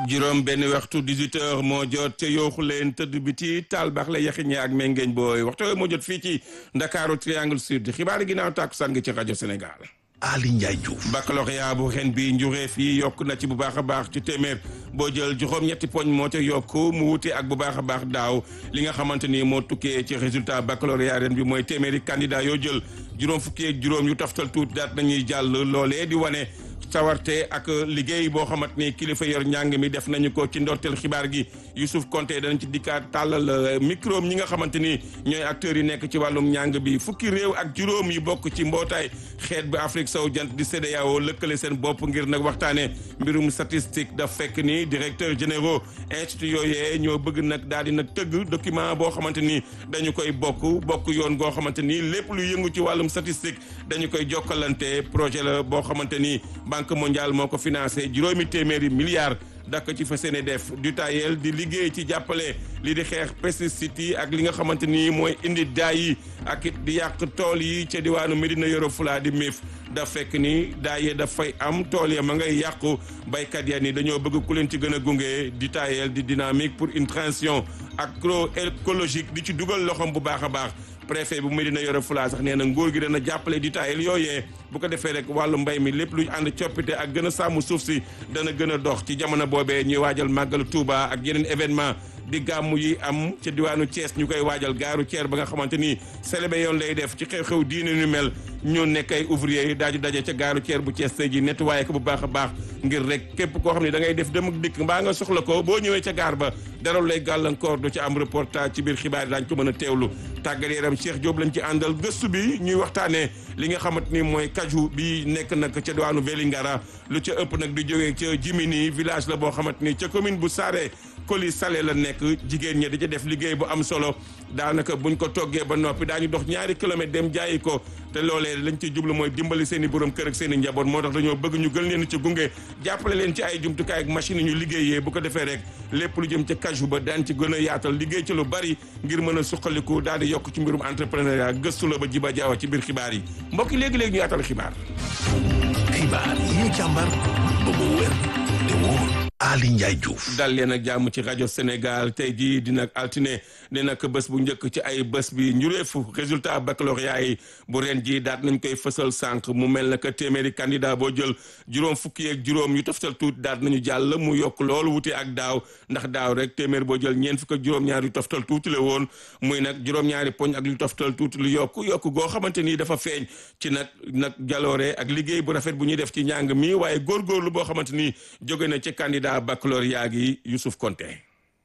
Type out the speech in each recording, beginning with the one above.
juróom benn waxtu 18h moo jot ca yooxu leen tëdd biti taal baax la yaxiñe ak mengeeñ booy waxtu moo jot fii ci Ndakaaru Triangle Sud xibaar yi ginnaaw tàkkusaan gi ci rajo Sénégal. Ali Ndiaye Diouf. baccalauréat bu ren bi njureef yi yokk na ci bu baax a baax ci téeméer boo jël juróom-ñetti poñ moo ca yokk mu wuute ak bu baax a baax daaw li nga xamante ni moo tukkee ci résultat baccalauréat ren bi mooy téeméeri candidat yoo jël juróom fukki ak juróom yu taftal tuuti daat nañuy jàll loolee di wane sawarte ak liggéey boo xamante ni kilifa yor njàng mi def nañu ko ci ndorteel xibaar gi Youssouf Konté danañ ci dikkaat tàllal micro ñi nga xamante ni ñooy acteurs yi nekk ci wàllum njàng bi fukki réew ak juróom yi bokk ci mbootaay xeet bi Afrique sowu jant di CEDEAO lëkkale seen bopp ngir nag waxtaane mbirum statistique daf fekk ni directeur généraux institut yooyee ñoo bëgg nag daal di nag tëgg document boo xamante ni dañu koy bokk yoon goo xamante ni lépp lu yëngu ci wàllum statistique dañu koy jokkalante projet la boo xamante ni Banque mondiale moo ko financé juróomi téeméeri milliards dakk ci fa seene def du tayel di liggéey ci jàppale li di xeex pesticide yi ak li nga xamante ni mooy indi daay yi ak it di yàq tool yi ca diwaanu Médina Yoro Fula di Mif da fekk ni daay daf fay am tool ya ma ngay yàqu baykat ya ni dañoo bëgg ku leen ci gën a gunge du tayel di dynamique pour une transition agroécologique di ci dugal loxoom bu baax a baax préfet bu Médina Yoro Fula sax nee na nguur gi dana jàppale di taayel yooyee bu ko defee rek wàllu mbay mi lépp luy ànd coppite ak gën a sàmm suuf si dana gën a dox ci jamono boobee ñuy waajal màggalu Touba ak yeneen événement di gàmmu yi am ca diwaanu Thiès ñu koy waajal gaaru Thiès ba nga xamante ni célébé yoon lay def ci xew-xew diine ñu mel ñu nekk ay ouvrier yi daaju daje ca gaaru Thiès bu Thiès tey ji nettoyé ko bu baax a baax ngir rek képp koo xam ne da ngay def dem ak dikk mbaa nga soxla ko boo ñëwee ca gaar ba dara lay gàllankoor du ci am reportage ci biir xibaar yi daañu ko mën a teewlu tàggat yaram Cheikh Diop lañ ci àndal gëstu bi ñuy waxtaanee li nga xamante ni mooy kaju bi nekk nag ca diwaanu Vélingara lu ca ëpp nag di jógee ca Jimini village la boo xamante ni ca commune bu Saare Koli Salé la nekk jigéen ñi di ca def liggéey bu am solo daanaka buñ ko toggee ba noppi daañu dox ñaari kilomètre dem jaayi ko te loolee lañ ci jublu mooy dimbali seen i borom kër ak seen i njaboot moo tax dañoo bëgg ñu gën leen ci gunge jàppale leen ci ay jumtukaay ak machine ñu liggéeyee bu ko defee rek lépp lu jëm ca kaju ba daan ci gën a yaatal liggéey ci lu bari ngir mën a suqaliku daal di yokk ci mbirum entrepreneuriat gëstu la ba jiba jaawa ci biir xibaar yi mbokk yi léegi-léegi ñu yaatal xibaar yi ñu càmbar ba mu wér te wóor Ali Ndiaye Diouf. dal leen ak jàmm ci rajo Sénégal tey jii dina altine ne nag bés bu njëkk ci ay bés bi njureefu résultat baccalauréat yi bu ren ji daat nañ koy fësal sànq mu mel na que téeméeri candidat boo jël juróom fukki ak juróom yu toftal tuuti daat nañu jàll mu yokk loolu wuti ak daaw ndax daaw rek téeméer boo jël ñeent fukk ak juróom-ñaar yu toftal tuuti la woon muy nag juróom-ñaari poñ ak lu toftal tuuti lu yokk goo xamante ni dafa feeñ ci nag jaloore ak liggéey bu rafet bu ñuy def ci njàng mi waaye góorgóorlu boo xamante ni jóge na ci candidat baccalauréat gi Youssouf Konté.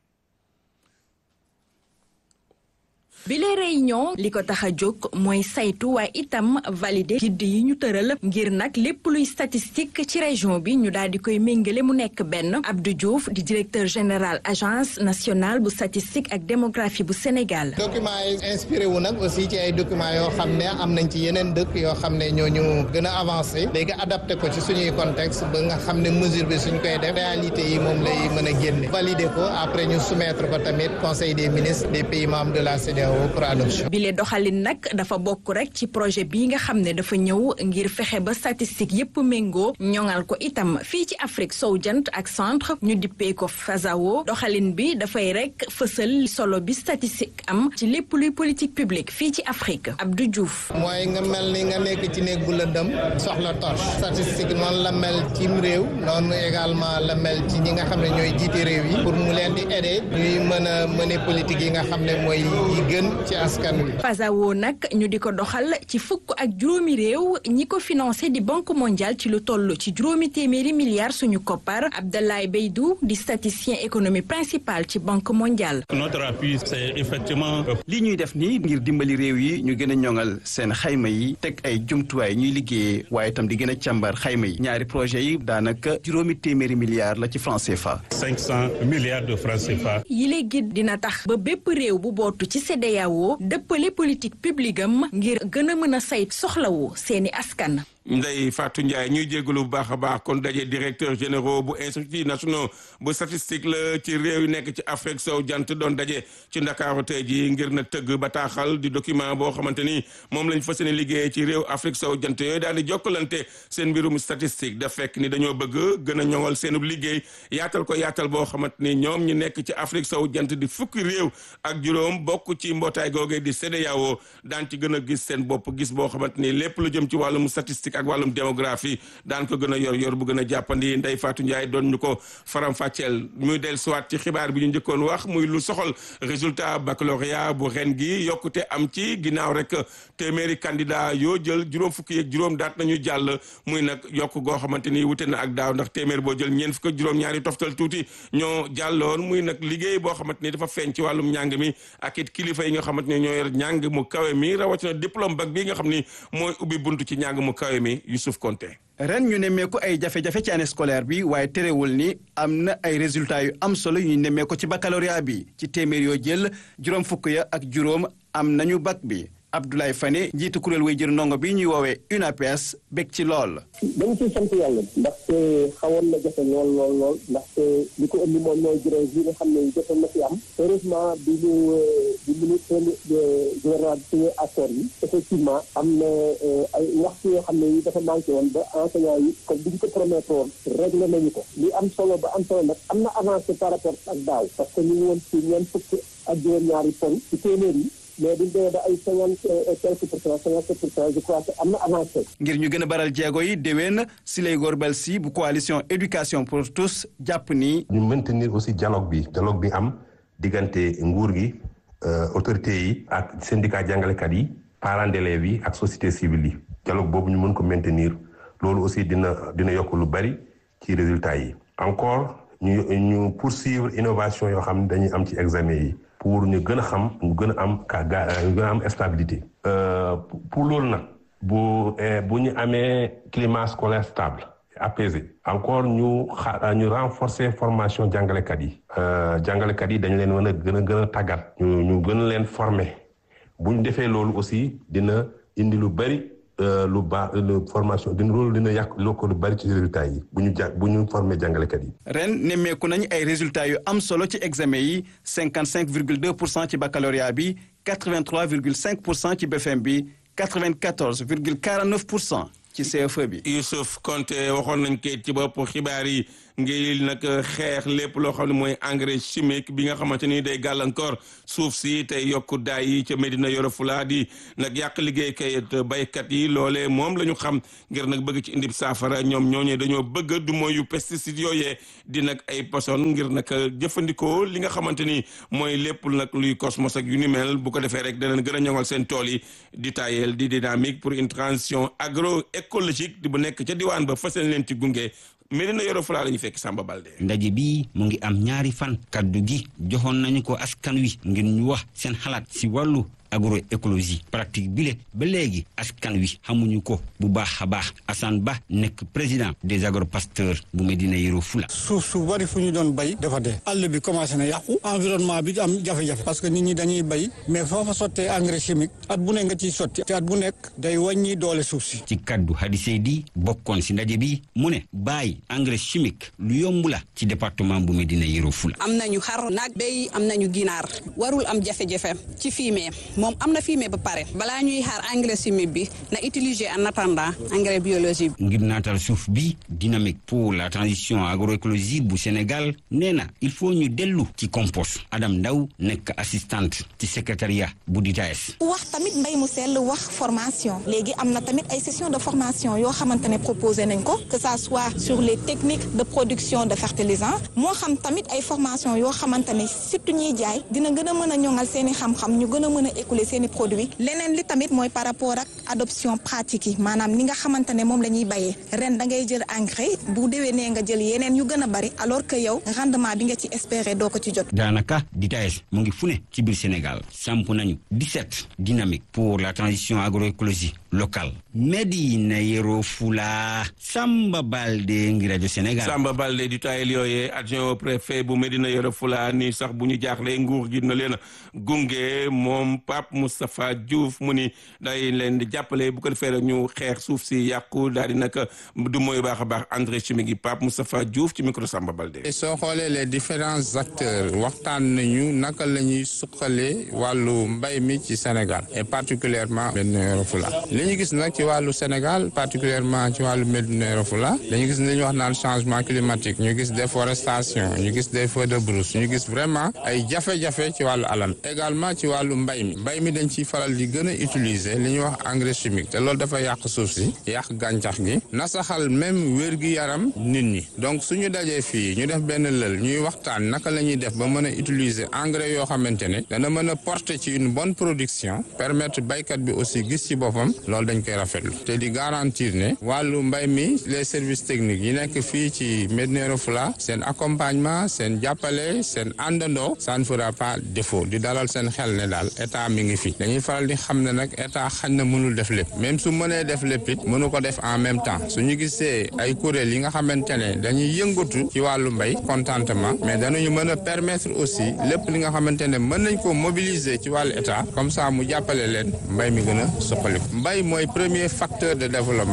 bile réunion li ko tax a jóg mooy saytu waaye itam valider guide yi ñu tëral ngir nag lépp luy statistique ci région bi ñu daal di koy méngale mu nekk benn. Abdou Diouf di directeur général agence nationale bu statistique ak démographie bu Sénégal. documents yi inspiré wu nag aussi ci ay documents yoo xam ne am nañ ci yeneen dëkk yoo xam ne ñooñu gën a avancé léegi adapté ko ci suñuy contexte ba nga xam ne mesure bi suñ koy def réalité yi moom lay mën a génne valider ko après ñu soumettre ko tamit conseil des ministres des pays membres de la CEDEAO pour adoption. bile doxalin nag dafa bokk rek ci projet bii nga xam ne dafa ñëw ngir fexe ba statistique yépp méngoo ñoŋal ko itam fii ci Afrique sowu jant ak centre ñu dippee ko FASAO doxalin bi dafay rek fësal solo bi statistique am ci lépp luy politique publique fii ci Afrique. Abdou Diouf. mooy nga mel ni nga nekk ci néeg bu lëndëm soxla torche statistique noonu la mel cim réew noonu également la mel ci ñi nga xam ne ñooy jiite réew yi pour mu leen di aider ñuy mën a mëne politique yi nga xam ne mooy yi gën ci askan wi. FASAO nag ñu di ko doxal ci fukk ak juróomi réew ñi ko financé di banque mondiale ci lu toll ci juróomi téeméeri milliards suñu koppar Abdoulaye Beydou di statisticien économie principal ci banque mondiale. notre appui c'est effectivement. li ñuy def nii ngir dimbali réew yi ñu gën a ñoŋal seen xayma yi teg ay jumtuwaay ñuy liggéeyee waaye itam di gën a càmbar xayma yi ñaari projet yi daanaka juróomi téeméeri milliards la ci franc CFA. 500 milliards de francs CFA. yile guide dina tax ba bépp réew bu bootu ci CEDEAO dëppale politique publique am ngir gën a mën a sayt soxlawu seeni askan. Ndeye Fatou Ndiaye ñuy jégalu bu baax a baax kon daje directeur généraux bu institut national bu statistique la ci réew yu nekk ci Afrique sowu jant doon daje ci Ndakaaru tey jii ngir na tëgg bataaxal di document boo xamante ni moom lañ fas yéene liggéey ci réew Afrique sowu jant yooyu daal di jokkalante seen mbirum statistique da fekk ni dañoo bëgg gën a ñoŋal seenub liggéey yaatal ko yaatal boo xamante ni ñoom ñu nekk ci Afrique sowu jant di fukki réew ak juróom bokk ci mbootaay googee di CEDEAO daan ci gën a gis seen bopp gis boo xamante ni lépp lu jëm ci wàllum statistique ak wàllum démographie daan ko gën a yor bu gën a jàppandi Ndeye Fatou Ndiaye doon ñu ko faram-fàcceel muy del suwaat ci xibaar bi ñu njëkkoon wax muy lu soxal résultat baccalauréat bu ren gi yokkute am ci ginnaaw rek téeméeri candidat yoo jël juróom fukki yeeg juróom daat nañu jàll muy nag yokk goo xamante ni wute na ak daaw ndax téeméer boo jël ñeent fukk ak juróom ñaari toftal tuuti ñoo jàlloon muy nag liggéey boo xamante ni dafa feeñ ci wàllum njàng mi ak it kilifa yi nga xamante ni ñoo yor njàng mu kawe mi rawatina diplôme bac bi nga xam ni mooy ubbi buntu ci njàng mu kawe mi Youssouf Konté. ren ñu nemmeeku ay jafe-jafe ci année scolaire bi waaye terewul ni am na ay résultats yu am solo yu ñu nemmeeku ci baccalauréat bi ci téeméer yoo jël juróom fukk ya ak juróom am nañu bac bi Abdoulaye Fane njiitu kuréel way jër ndongo bi ñuy woowee UNAPS bég ci lool. dañ ciy sant yàlla ndaxte xawoon na jafe lool ndaxte li ko indi moom mooy grève yi nga xam ne jotoon na fi am heureusement bi ministre gouvernement bi signé accord yi effectivement am na ay waxtu yoo xam ne yi dafa manqué woon ba enseignants yi comme bi ñu ko promettre woon réglé nañu ko li am solo ba am solo nag am na avancé par rapport ak daaw parce que ñu ngi woon ci ñeent fukk ak juróom-ñaari poñ ci téeméer yi mais duñ demee ba ay 57% je crois que am na avancé. ngir ñu gën a baral jéego yi déwén Siley Gorbel si bu coalition éducation pour tous jàpp ni. ñu maintenir aussi dialogue bi am diggante nguur gi autorités yi ak syndicat jàngalekat yi parents d'élèves yi ak société civile yi dialogue boobu ñu mën ko maintenir loolu aussi dina yokk lu bari ci résultats yi. encore ñu poursuivre innovation yoo xam ne dañuy am ci examen yi. pour ñu gën a xam ñu gën a am stabilité. pour loolu nag bu ñu amee climat scolaire stable apaisé. encore ñu renforcer formation jàngalekat yi. jàngalekat yi dañ leen mën a gën a tàggat. ñu gën leen former bu ñu defee loolu aussi dina indi lu bari lu baax formation dina yàq loo ko lu bari ci résultats yi bu ñu former jàngalekat yi. ren nemmeeku nañu ay résultats yu am solo ci examen yi 55,2% ci baccalauréat bi 83,5% ci BFM bi 94,49% ci CFE bi. Youssouf Konté waxoon nañ ko ci bopp xibaar yi ngir nag xeex lépp loo xam ne mooy engrais chimique bi nga xamante ni day gàllankoor suuf si tey yokku daay yi ca Médina Yoro Fula di nag yàq liggéey kayit baykat yi loolee moom la ñu xam ngir nag bëgg ci indi saafara ñoom ñooñee dañoo bëgg du mooy yu pesticides yooyee di nag ay poson ngir nag jëfandikoo li nga xamante ni mooy lépp nag luy cosmos ak yu ni mel bu ko defee rek danañ gën a ñoŋal seen tool yi di taayel di dynamique pour une transition agroécologique di bu nekk ca diwaan ba fas leen ci gunge. Médina Yoro Fula la ñu fekk Samba Balde. ndaje bi mu ngi am ñaari fan kaddu gi joxoon nañu ko askan wi ngir ñu wax seen xalaat si wàllu agroécologie pratique bile ba léegi askan wi xamuñu ko bu baax a baax Assane Ba nekk président des agropasteurs bu Médina Yoro Fula. suuf su bari fu ñu doon bay dafa dee àll bi commencé na yàqu environnement bi am jafe-jafe parce que nit ñi dañuy bay mais foofa sottee engrais chimique at bu ne nga ciy sotti te at bu nekk day wàññi doole suuf si. ci kaddu Hadi Seydi bokkoon si ndaje bi mu ne bàyyi engrais chimique lu yomb la ci département bu Médina Yoro Fula. am nañu xar nag béy am nañu ginaar warul am jafe-jafe ci fumier moom am na fumier ba pare balaa ñuy xaar engrais chimique bi na utiliser en attendant engrais biologique bi. ngir naatal suuf bi dynamique pour la transition agroécologie bu Sénégal nee na il faut ñu dellu ci compost Adam Ndaw nekk assistante ci secrétariat bu DITAES. wax tamit mbay mu sell wax formation léegi am na tamit ay session de formation yoo xamante ne proposé nañ ko que ça soit sur les techniques de production de fertilisants moo xam tamit ay formation yoo xamante ne surtout ñuy jaay dina gën a mën a ñoŋal seen i xam-xam ñu gën a mën a écouler seen i produits leneen li tamit mooy par rapport ak adoption pratique yi maanaam ni nga xamante ne moom la ñuy bayee ren da ngay jël engrais bu déwénee nga jël yeneen yu gën a bari alors que yow rendement bi nga ci espérer doo ko ci jot. daanaka DITAES mu ngi fu ne ci biir Sénégal samp nañu 17 dynamique pour la transition agroécologie locale Médina Yoro Fula Samba Balde ngi rajo Sénégal. Samba Balde di taayel yooyee adjoint au préfet bu Médina Yoro Fula ni sax bu ñu jaaxlee nguur gi na leen gunge moom Pape Moustapha Diouf mu ni day leen di jàppale bu ko defee rek ñu xeex suuf si yàqu daal di nag du mooy baax a baax engrais chimique yi Pape Moustapha Diouf ci micro Samba Baldé. soo xoolee les différents acteurs waxtaan nañu naka la ñuy suqalee wàllu mbay mi ci Sénégal et particulièrement Médina Yoro Foulah li ñu gis nag ci wàllu Sénégal particulièrement ci wàllu Médina Yoro Foulah dañu gis li ñuy wax naan changement climatique ñu gis déforestation ñu gis des feux de brousse ñu gis vraiment ay jafe-jafe ci wàllu alam également ci wàllu mbay mi dañ ciy faral di gën a utiliser li ñuy wax engrais chimique te loolu dafa yàq suuf si yàq gàncax gi nasaxal même wér-gi-yaram nit ñi donc suñu dajee fii ñu def benn lël ñuy waxtaan naka la ñuy def ba mën a utiliser engrais yoo xamante ne dana mën a porter ci une bonne production permettre baykat bi aussi gis ci boppam loolu dañ koy rafetlu te di garantir ne wàllu mbay mi les services techniques yi nekk fii ci Médina Yoro Foulah seen accompagnement seen jàppale seen àndandoo ça ne fera pas défaut di dalal seen xel ne daal état mi ngi fi dañuy faral di xam ne nag état xañ na mënul def lépp même su mënee def lépp it mënu ko def en même temps suñu gisee ay kuréel yi nga xamante ne dañuy yëngatu ci wàllu mbay contentement mais danañu mën a permettre aussi lépp li nga xamante ne mën nañ ko mobiliser ci wàllu état comme ça mu jàppale leen mbay mi gën a suqaliku mbay mooy premier facteur de développement.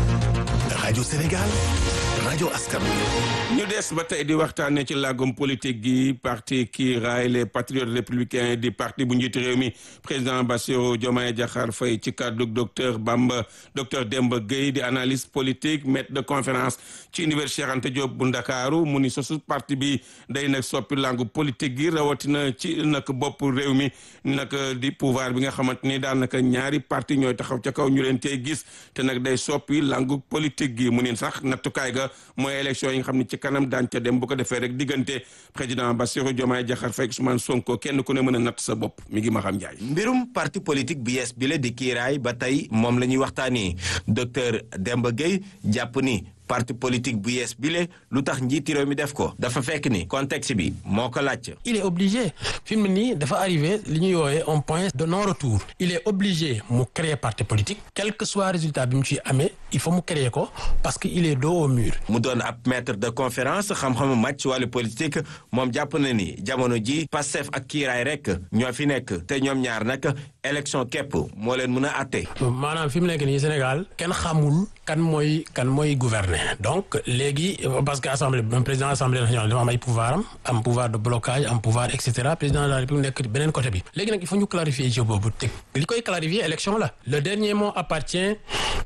rajo Sénégal rajo askan ñu des ba tey di waxtaanee ci làggum politique gi parti Kiiraay les patriotes républicains di parti bu njiitu réew mi président Bassirou Diomaye Diakhar Faye ci kàddu docteur Demba Gueye di analyste politique maître de conférence ci université Cheikh Anta Diop bu Ndakaaru mu ni sosu parti bi day nag soppi làngu politique gi rawatina ci nag bopp réew mi nag di pouvoir bi nga xamante ni daanaka ñaari parti ñooy taxaw ca kaw ñu leen tey gis te nag day soppi làngu politique gi mu ni sax nattukaay ga mooy élection yi nga xam ne ci kanam daan ca dem bu ko defee rek diggante président Bassirou Diomaye Diakhar Faye Ousmane Sonko kenn ku ne mën a natt sa bopp mi ngi ma xam Ndiaye. mbirum parti politique bi yees bi la di Kiiraay ba tey moom la ñuy waxtaanee docteur Demba Gueye jàpp ni parti politique bu yees bile lu tax njiiti réew mi def ko dafa fekk ni contexte bi moo ko laaj. il est obligé fi mu ne nii dafa arrivé li ñuy woowee un point de non retour il est obligé mu créer parti politique quel que soit résultat bi mu ciy amee il faut mu créer ko parce que il est dos au mur. mu doon ab maître de conférence xam-xamu màcc ci wàllu politique moom jàpp na ni jamono ji Pastef ak Kiiraay rek ñoo fi nekk te ñoom ñaar nag élection képp moo leen mën a àtte. maanaam fi mu nekk nii Sénégal kenn xamul kan mooy gouverner. donc léegi parce que président assemblée nationale dafa am ay pouvoir am pouvoir de blocage am pouvoir et cetera président de la république nekk beneen côté bi léegi nag il faut ñu clarifier jeu boobu te li koy clarifier élection la le dernier mot appartient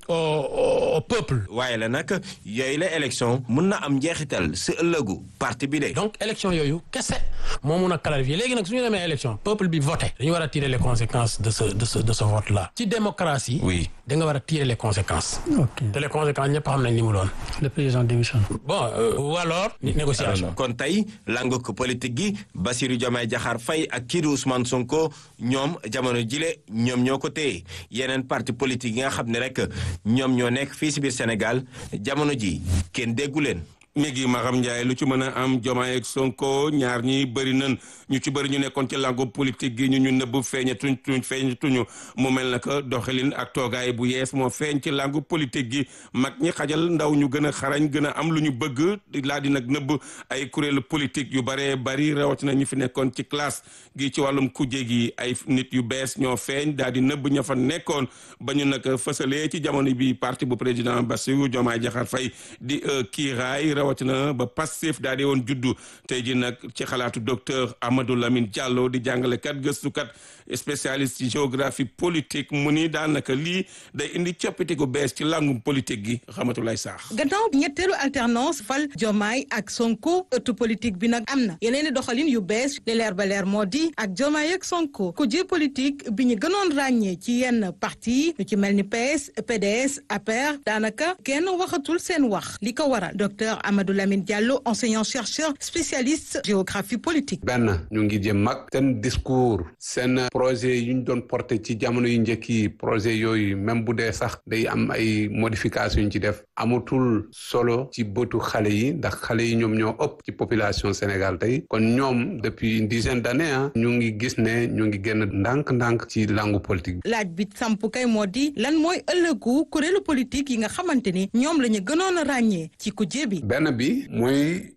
au peuple. waaye la nag yooyu la élection mun na am njeexital si ëllëgu parti bi de. donc élection yooyu kese moo mun a clarifier léegi nag su ñu demee élection peuple bi voté dañu war a tirer les conséquences de ce vote là. ci démocratie. oui da nga war a tirer les conséquences. te les conséquences ñëpp xam nañ li mu doon. le président démissionne. bon ou alors négociation. kon tey langue politique gi Bassirou Diomaye Diakhar Faye ak kii di Ousmane Sonko ñoom jamono jile ñoom ñoo ko téye yeneen parti politique yi nga xam ne rek ñoom ñoo nekk fii si biir Sénégal jamono ji kenn déggu leen. mi ngi Maxam Ndiaye lu ci mën a am Diomaye ak Sonko ñaar ñi bëri nan ñu ci bëri ñu nekkoon ci langue politique gi ñu nëbb feeñatuñu mu mel na que doxalin ak toogaay bu yees moo feeñ ci langue politique gi mag ñi xajal ndaw ñu gën a xarañ gën a am lu ñu bëgg laa di nag nëbb ay kuréelu politique yu baree bari rawatina ñu fi nekkoon ci classe gi ci wàllum kujje gi ay nit yu bees ñoo feeñ daal di nëbb ña fa nekkoon ba ñu nag fësalee ci jamono bi parti bu président Bassirou Diomaye Diakhar Faye di Kiiraay rawatina ba Pastef daal di woon juddu tey ji nag ci xalaatu docteur Amadou Lamine Diallo di jàngalekat gëstukat spécialiste ci géographie politique mu ni daanaka lii day indi coppite gu bees ci langum politique gi xamatulay saax. gannaaw ñetteelu alternance fal Diomaye ak Sonko ëttu politique bi nag am na yeneen i doxalin yu bees li leer ba leer moo di ak Diomaye ak Sonko ku jë politique bi ñu gënoon ràññee ci yenn parti yu ci mel ni PS PDS APR daanaka kenn waxatul seen wax li ko waral docteur Amadou Lamine Diallo enseignant chercheur spécialiste géographie politique. benn ñu ngi jëm mag seen discours seen projet yu ñu doon porté ci jamono yu njëkk yi projet yooyu même bu dee sax day am ay modification yu ci def amatul solo ci bëtu xale yi ndax xale yi ñoom ñoo ëpp ci population Sénégal tey kon ñoom depuis une dizaine d'années ñu ngi gis ne ñu ngi génn ndànk-ndànk ci langue politique bi. laaj bi samp kay moo di lan mooy ëllëgu kuréelu politique yi nga xamante ni ñoom la ñu gënoon a ràññee ci kujje bi. benn bi mooy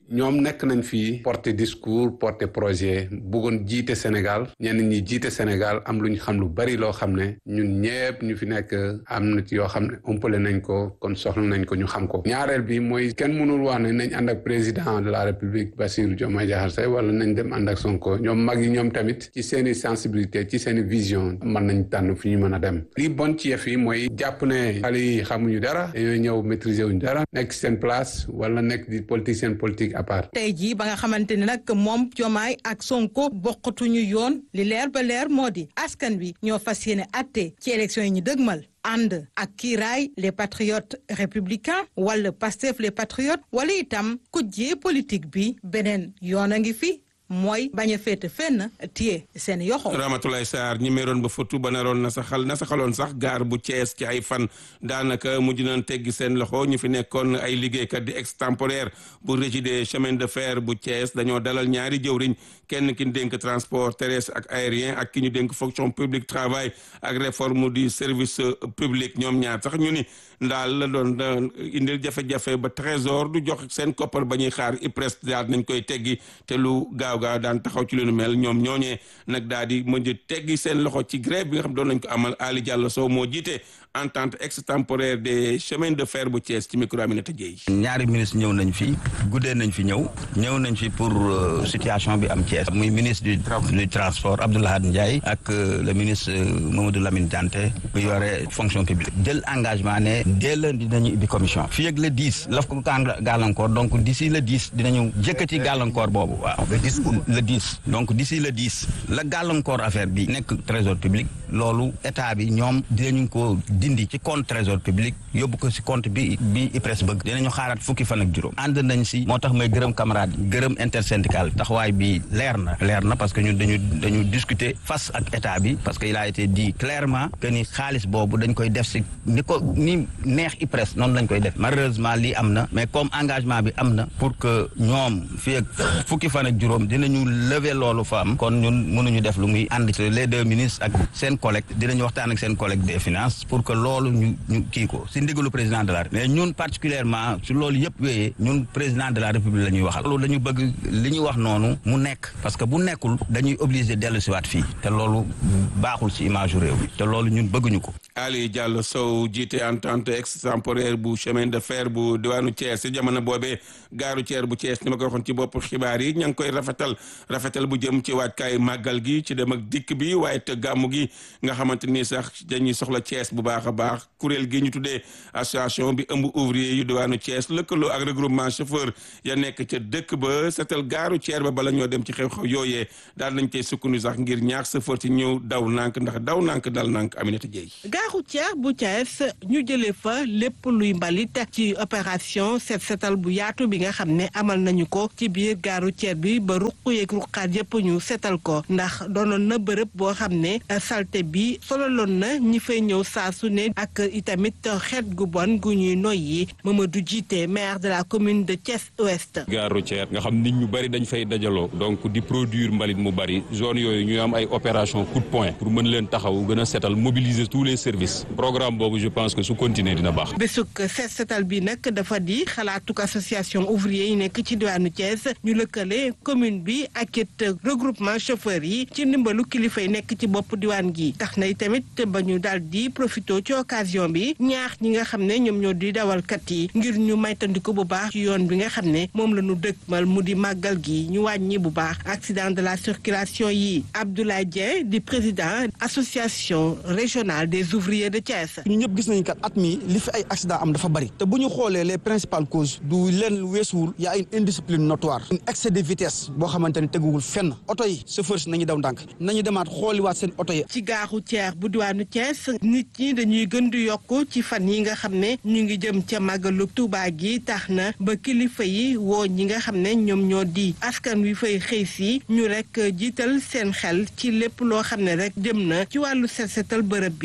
ñoom nekk nañ fii porter discours porter projet bëggoon jiite Sénégal ñenn ñi jiite Sénégal am lu ñu xam lu bari loo xam ne ñun ñëpp ñu fi nekk am na ci yoo xam ne ëmpale nañ ko kon soxla nañ ko ñu xam ko. ñaareel bi mooy kenn mënul wax ne nañ ànd ak président de la République Bassirou Diomaye Diakhar Faye wala nañ dem ànd ak Sonko ñoom mag yi ñoom tamit ci seeni sensibilité ci seeni vision mën nañ tànn fu ñu mën a dem. li bon ci yëf yi mooy jàpp ne xale yi xamuñu dara dañoo ñëw maîtriser wuñu dara nekk seen place wala nekk di politicien politique à part. tey jii ba nga xamante ne nag moom Diomaye ak Sonko bokkatuñu yoon li leer ba leer moo di askan wi ñoo fas yéene atte ci élection yi ñu dëgmal ànd ak kiiraay les patriotes républicains wala Pastef les patriotes wala itam kujjee politique bi beneen yoon a ngi fi. mooy bañ a féete fenn téye seen yoxo. Ramatoulaye Sarr ñi meroon ba fotu ba naroon nasaxaloon sax gaar bu Thiès ci ay fan daanaka mujj nañ teggi seen loxo ñu fi nekkoon ay liggéeykat di extemporaire bu régie des chemins de fer bu Thiès dañoo dalal ñaari jëwriñ kenn ki ñu dénk transport terrestre ak aérien ak ki ñu dénk fonction publique travail ak réforme du service public ñoom ñaar sax ñu ni ndaal la doon indil jafe-jafe ba trésor du jox seen koppar ba ñuy xaar IPRES daal nañ koy teggi te lu gaaw daan taxaw ci lu nu mel ñoom ñooñee nag daal di mujj teggi seen loxo ci grève bi nga xam doon nañ ko amal Ali Diallo Sow moo jiite entente extemporaire des chemins de fer bu Thiès ci micro Aminata Dieye. ñaari ministre ñëw nañ fi guddee nañ fi ñëw nañ fi pour situation bi am Thiès muy ministre du transport Abdoulahad Ndiaye ak le ministre Mamadou Lamine Dianté bu yore fonction publique jël engagement ne dès lundi dinañu ubbi commission fii ak le 10 laf ko gàllankoor donc d'ici le 10 dinañu jëkkati gàllankoor boobu waaw le 10 donc d'ici le 10 la gàllankoor affaire bi nekk trésor public loolu état bi ñoom dinañu ko dindi ci compte trésor public yóbbu ko si compte bi IPRES bëgg dinañu xaaraat fukki fan ak juróom ànd nañ si moo tax may gërëm camarade gërëm intersyndical taxawaay bi leer na parce que ñun dañu discuter face ak état bi parce que il a été dit clairement que ni xaalis boobu dañ koy def si ni neex IPRES noonu lañ koy def malheureusement lii am na mais comme engagement bi am na pour que ñoom fii ak fukki fan ak juróom dinañu lever loolu fa am kon ñun mënuñu def lu muy ànd les deux ministres ak seen collègue dinañu waxtaan ak seen collègue des finances pour que loolu ñu kii ko si ndigalu président de la République mais ñun particulièrement su loolu yëpp wéyee ñun président de la République la ñuy waxal loolu dañu bëgg li ñuy wax noonu mu nekk parce que bu nekkul dañuy obligé dellu siwaat fii te loolu baaxul si image réew bi te loolu ñun bëgguñu ko. Ali Diallo Sow jiite entente extemporaire bu chemin de fer bu diwaanu Thiès si jamono boobee gaaru Thiès bu Thiès ni ma ko waxoon ci bopp xibaar yi ña ngi koy rafetal bu jëm ci waajkaay màggal gi ci dem ak dikk bi waaye te gàmmu gi nga xamante ni sax dañuy soxla Thiès bu baax a baax kuréel gi ñu tuddee association bi ëmb ouvrier yu diwaanu Thiès lëkkaloo ak regroupement chauffeur ya nekk ca dëkk ba setal gaaru Thiès ba bala ñoo dem ci xew-xew yooyee daal nañ koy sukkandu sax ngir ñaax chauffeur ci ñëw daw nànk ndax daw nànk dal nànk Aminata Dieye. gaaru Thiès bu Thiès ñu jëlee fa lépp luy mbalit ci opération setal bu yaatu bi nga xam ne amal nañu ko ci biir gaaru Thiès bi ba ruq yeeg ruqaat yëpp ñu setal ko ndax doonoon na bërëb boo xam ne salte bi sololoon na ñi fay ñëw saa su ne ak itamit xeet gu bon gu ñuy noyyi Mamadou Djité maire de la commune de Thiès Ouest. gare routière nga xam nit ñu bari dañ fay dajaloo donc di produire mbalit mu bari zone yooyu ñu am ay opération coup de poing pour mën leen taxaw gën a setal mobiliser tous les services programme boobu je pense que su continuer dina baax. bésuk setal bi nag dafa di xalaatuk association ouvrier yi nekk ci diwaanu Thiès ñu lëkkale commune bi ak it regroupement chauffeur yi ci ndimbalu kilifa yi nekk ci bopp diwaan gi tax na tamit ba ñu daal di profité ci occasion bi ñaax ñi nga xam ne ñoom ñoo di dawalkat yi ngir ñu maytandiku bu baax ci yoon bi nga xam ne moom la ñu dëkkmal mu di màggal gi ñu wàññi bu baax accident de la circulation yi Abdoulaye Dieng di président association régionale des ouvriers de Thiès. ñu ñëpp gis nañu kat at mi li fi ay accident am dafa bari te bu ñu xoolee les principales causes du leen weesuwul y a une indiscipline notoire une excès de vitesse boo xamante ne teguwul fenn oto yi chauffeur si nañu daw ndànk nañu demaat xooliwaat seen oto yi. ci gaaru Thiès bu diwaanu Thiès nit ñi dañuy gën di yokk ci fan yi nga xam ne ñu ngi jëm ca màggalu Tuubaa gi tax na ba kilifa yi woo ñi nga xam ne ñoom ñoo di askan wi fay xëy si ñu rek jiital seen xel ci lépp loo xam ne rek jëm na ci wàllu setal bërëb bi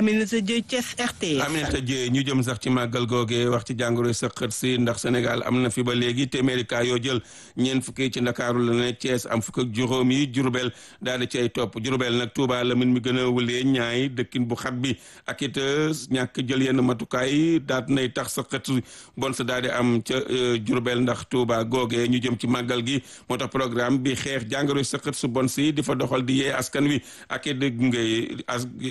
Aminata Dieye Thiès RTS. Aminata Dieye ñu jëm sax ci màggal googe wax ci jàngoro sëqët si ndax Sénégal am na fi ba léegi téeméeri cas yoo jël ñeent fukki ci Ndakaaru la ne Thiès am fukk ak juróom yi Diourbel daal di cay topp Diourbel nag Touba la min mi gën a wulee ñaay dëkkin bu xat bi ak it ñàkk jël yenn matukaay daat nay tax sëqët bon sa daal di am ca Diourbel ndax Touba googe ñu jëm ci màggal gi moo tax programme bi xeex jàngoro sëqët su bon si di fa doxal di yee askan wi ak it ngay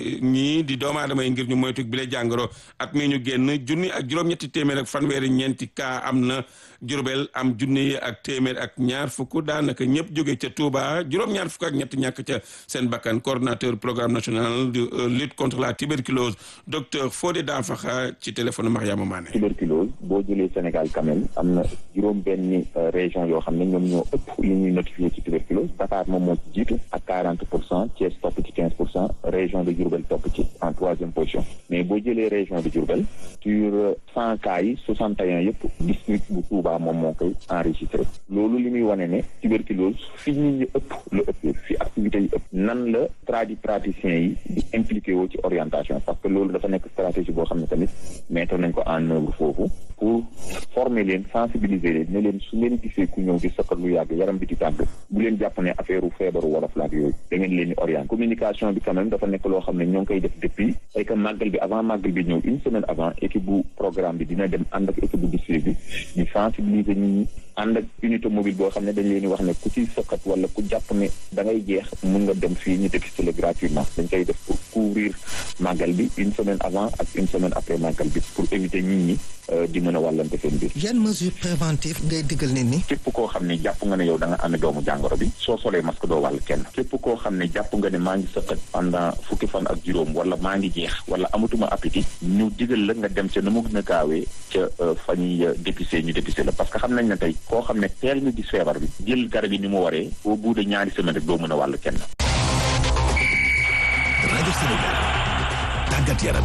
ñii di doomu aadama yi ngir ñu moytu bi la jàngoro at mi ñu génn junni ak juróom-ñetti téeméer ak fanweeri ñeenti cas am na Diourbel am junni ak téeméer ak ñaar fukk daanaka ñëpp jóge ca Touba juróom-ñaar fukk ak ñett ñàkk ca seen bakkan coordonnateur programme national de lutte contre la tuberculose docteur Fodé Danfakha ci téléphone Mariama Mané. tuberculose boo jëlee Sénégal quand même am na juróom-benni région yoo xam ne ñoom ñoo ëpp li ñuy notifié ci tuberculose Dakar moom moo ci jiitu ak 40%, Thiès topp ci 15%, région de Diourbel topp ci en 3e position mais boo jëlee région de Diourbel sur 100 cas yi 61 yëpp district bu Touba moom moo koy enregistré loolu li muy wane ne tuberculose fi nit ñi ëpp la ëpp fi activités yi ëpp nan la praticiens yi di impliqué woo ci orientation parce que loolu dafa nekk stratégie boo xam ne tamit mettre nañ ko en œuvre foofu pour former leen sensibiliser leen ne leen su ngeen gisee ku ñëw di sëqat lu yàgg yaram bi di tàgg bu leen jàpp ne affaire u feebaru wolof la ak yooyu da ngeen leen di orienté communication bi quand même dafa nekk loo xam ne ñoo ngi koy def depuis ay que màggal bi avant màggal bi ñëw une semaine avant équipe bu programme bi dina dem ànd ak équipe bu district bi ñu sensibiliser nit ñi ànd ak unité mobile boo xam ne dañ leen di wax ne ku ci sëqat wala ku jàpp ne da ngay jeex mun nga dem fii ñu dépister le gratuitement dañ koy def pour couvrir màggal bi une semaine avant ak une semaine après màggal bi pour éviter nit ñi di mën a wàllante seen biir. yan mesure préventive ngay digal nit ñi. képp koo xam ne jàpp nga ne yow da nga amee doomu jàngoro bi soo solee masque doo wàll kenn képp koo xam ne jàpp nga ne maa ngi sëqat pendant fukki fan ak juróom wala maa ngi jeex wala amatuma appétit ñu digal la nga dem ca nu mu gën a gaawee ca fa ñuy dépister ñu dépister la parce que xam nañ ne tey koo xam ne teel nga gis feebar bi jël garab yi ni mu waree au bout de ñaari semaine rek doo mën a wàll kenn. rajo Sénégal tàggat yaram.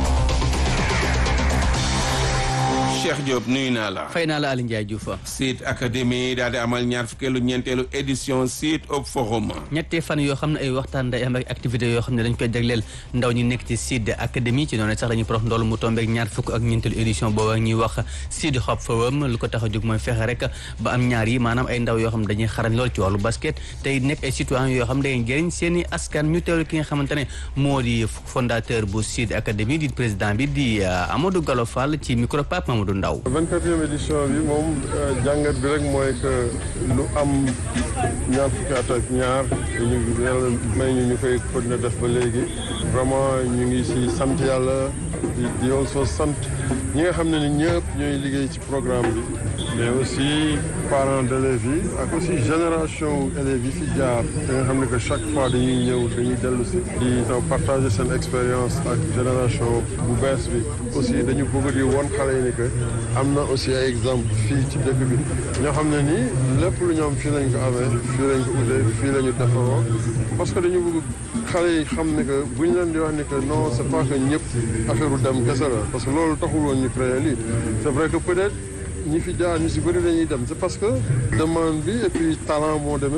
Cheikh Diop nuyu naa la. fay naa la Aliou Ndiaye Diouf. Sud Académie daal di amal ñaar fukkeelu ñeenteelu édition Sud Up Forum. ñettee fan yoo xam ne ay waxtaan day am ak activité yoo xam ne dañ koy jagleel ndaw ñi nekk ci Sud Académie ci noonu sax dañuy prox ndool mu tombeek ñaar fukk ak ñeenteelu édition boobu ñuy wax Sud Up Forum lu ko tax a jóg mooy fexe rek ba am ñaar yi maanaam ay ndaw yoo xam ne dañuy xarañ lool ci wàllu basket tey nekk ay citoyens yoo xam ne day jëriñ seen i askan ñu teewlu ki nga xamante ne moo di fondateur bu Sud Académie di président bi di Amadou Gallo Fall ci micro Pape Mamadou Ndaw. 24e édition bi moom jàngat bi rek mooy que lu am ñaar fukki at ak ñaar ñu yàlla may ñu koy continuer def ba léegi vraiment ñu ngi si sant yàlla di also sant ñi nga xam ne ni ñëpp ñooy liggéey ci programme bi mais aussi parents d'élèves yi ak aussi génération élèves yi fi jaar te nga xam ne que chaque fois dañuy ñëw dañuy dellu si di partager seen expérience ak génération bu bees bi aussi dañu bëgg di won xale yi ni que am na aussi ay exemple fii ci dëkk bi ñoo xam ne nii lépp lu ñoom fii lañ ko amee fii lañ ko utee fii la ñu defaroo parce que dañu bëgg xale yi xam ne que bu ñu leen di wax ni que non c'est pas que ñëpp affaire u dem kese la parce que loolu taxul woon ñu créé lii c'est vrai que peut-être ñi fi jaar ñu si bëri dañuy dem c'est parce que demande bi et puis talent moo demee